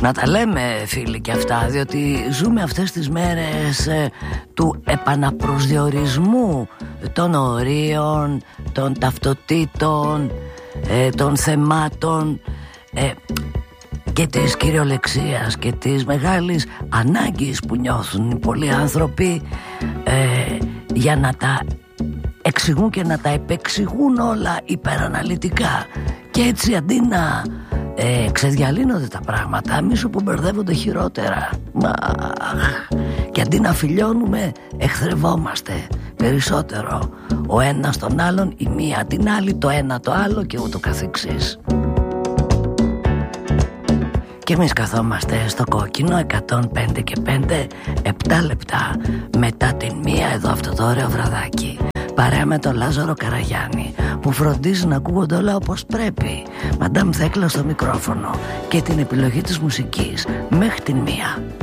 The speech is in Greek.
Να τα λέμε φίλοι και αυτά, διότι ζούμε αυτές τις μέρες του επαναπροσδιορισμού των ορίων, των ταυτοτήτων, των θεμάτων και της κυριολεξίας και της μεγάλης ανάγκης που νιώθουν οι πολλοί άνθρωποι για να τα εξηγούν και να τα επεξηγούν όλα υπεραναλυτικά. Και έτσι αντί να ξεδιαλύνονται τα πράγματα, μη σου που μπερδεύονται χειρότερα. Και αντί να φιλιώνουμε, εχθρευόμαστε περισσότερο ο ένας τον άλλον, η μία την άλλη, το ένα το άλλο και ούτω καθεξής. Και εμείς καθόμαστε στο κόκκινο 105 και 5, 7 λεπτά μετά την μία, εδώ αυτό το ωραίο βραδάκι, παρέα με τον Λάζαρο Καραγιάννη, που φροντίζει να ακούγονται όλα όπως πρέπει. Μαντάμ Θέκλα στο μικρόφωνο και την επιλογή της μουσικής μέχρι την μία.